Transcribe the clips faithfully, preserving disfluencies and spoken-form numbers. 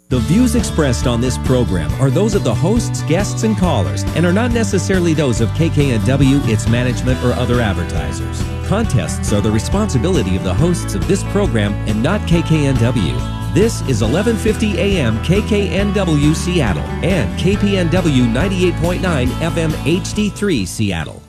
The views expressed on this program are those of the hosts, guests, and callers, and are not necessarily those of K K N W, its management, or other advertisers. Contests are the responsibility of the hosts of this program and not K K N W. This is eleven fifty A M K K N W Seattle and K P N W ninety-eight point nine F M H D three Seattle.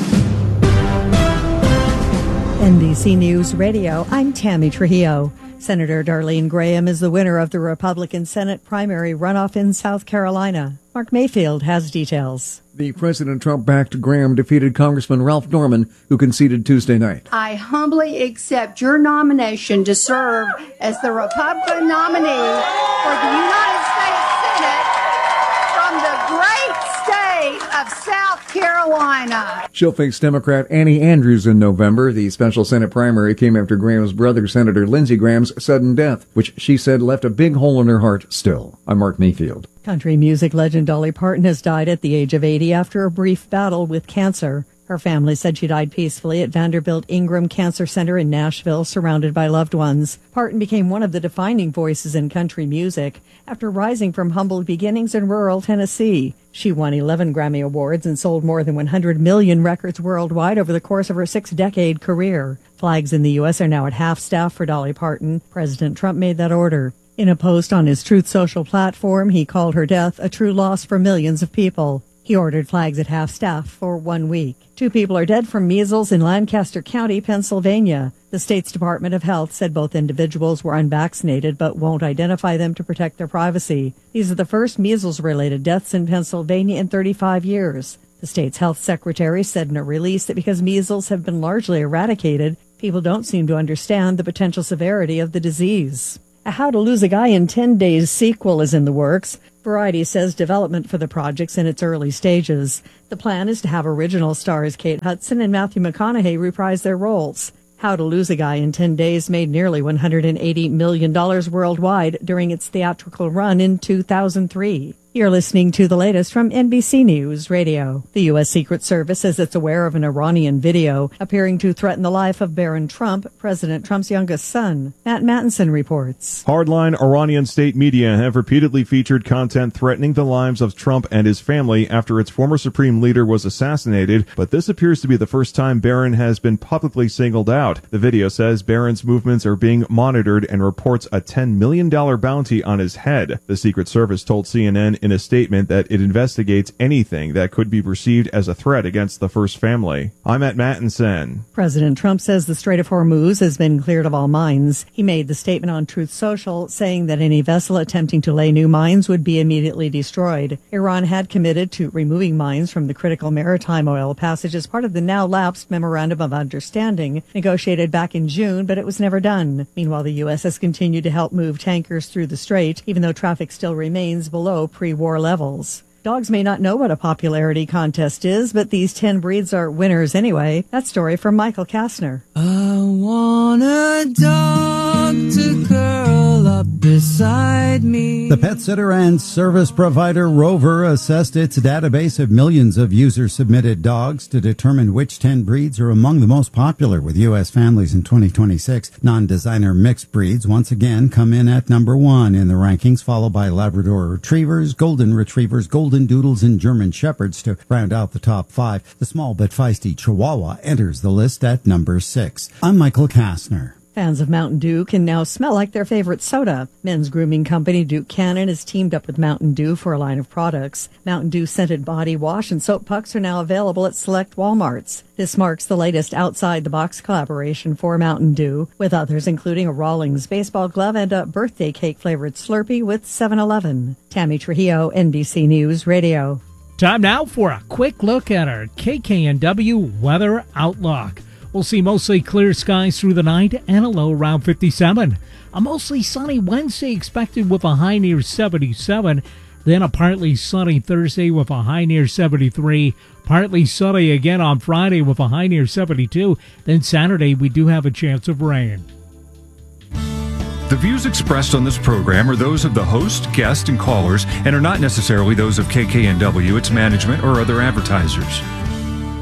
N B C News Radio, I'm Tammy Trujillo. Senator Darlene Graham is the winner of the Republican Senate primary runoff in South Carolina. Mark Mayfield has details. The President Trump-backed Graham defeated Congressman Ralph Norman, who conceded Tuesday night. I humbly accept your nomination to serve as the Republican nominee for the United States Senate from the great state of South Carolina. She'll face Democrat Annie Andrews in November. The special Senate primary came after Graham's brother, Senator Lindsey Graham's sudden death, which she said left a big hole in her heart still. I'm Mark Mayfield. Country music legend Dolly Parton has died at the age of eighty after a brief battle with cancer. Her family said she died peacefully at Vanderbilt Ingram Cancer Center in Nashville, surrounded by loved ones. Parton became one of the defining voices in country music after rising from humble beginnings in rural Tennessee. She won eleven Grammy Awards and sold more than one hundred million records worldwide over the course of her six-decade career. Flags in the U S are now at half-staff for Dolly Parton. President Trump made that order. In a post on his Truth Social platform, he called her death a true loss for millions of people. He ordered flags at half-staff for one week. Two people are dead from measles in Lancaster County, Pennsylvania. The state's Department of Health said both individuals were unvaccinated but won't identify them to protect their privacy. These are the first measles-related deaths in Pennsylvania in thirty-five years. The state's health secretary said in a release that because measles have been largely eradicated, people don't seem to understand the potential severity of the disease. A How to Lose a Guy in ten days sequel is in the works. Variety says development for the project's in its early stages. The plan is to have original stars Kate Hudson and Matthew McConaughey reprise their roles. How to Lose a Guy in ten days made nearly one hundred eighty million dollars worldwide during its theatrical run in two thousand three. You're listening to the latest from N B C News Radio. The U S Secret Service says it's aware of an Iranian video appearing to threaten the life of Barron Trump, President Trump's youngest son. Matt Mattinson reports. Hardline Iranian state media have repeatedly featured content threatening the lives of Trump and his family after its former supreme leader was assassinated, but this appears to be the first time Barron has been publicly singled out. The video says Barron's movements are being monitored and reports a ten million dollars bounty on his head. The Secret Service told C N N in a statement that it investigates anything that could be perceived as a threat against the first family. I'm at Mattinson. President Trump says the Strait of Hormuz has been cleared of all mines. He made the statement on Truth Social, saying that any vessel attempting to lay new mines would be immediately destroyed. Iran had committed to removing mines from the critical maritime oil passage as part of the now lapsed Memorandum of Understanding, negotiated back in June, but it was never done. Meanwhile, the U S has continued to help move tankers through the strait, even though traffic still remains below pre-war levels. Dogs may not know what a popularity contest is, but these ten breeds are winners anyway. That story from Michael Kastner. I want a dog to curl up beside me. The pet sitter and service provider Rover assessed its database of millions of user-submitted dogs to determine which ten breeds are among the most popular with U S families in twenty twenty-six. Non-designer mixed breeds once again come in at number one in the rankings, followed by Labrador Retrievers, Golden Retrievers, Golden Doodles, and German Shepherds to round out the top five. The small but feisty Chihuahua enters the list at number six. I'm Michael Kastner. Fans of Mountain Dew can now smell like their favorite soda. Men's grooming company Duke Cannon has teamed up with Mountain Dew for a line of products. Mountain Dew scented body wash and soap pucks are now available at select Walmarts. This marks the latest outside-the-box collaboration for Mountain Dew, with others including a Rawlings baseball glove and a birthday cake-flavored Slurpee with seven eleven. Tammy Trujillo, N B C News Radio. Time now for a quick look at our K K N W weather outlook. We'll see mostly clear skies through the night and a low around fifty-seven. A mostly sunny Wednesday expected with a high near seventy-seven. Then a partly sunny Thursday with a high near seventy-three. Partly sunny again on Friday with a high near seventy-two. Then Saturday we do have a chance of rain. The views expressed on this program are those of the host, guest, and callers and are not necessarily those of K K N W, its management, or other advertisers.